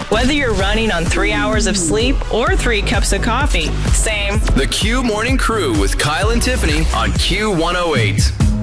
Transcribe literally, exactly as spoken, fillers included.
Whether you're running on three hours of sleep or three cups of coffee, same. The Q Morning Crew with Kyle and Tiffany on Q one oh eight.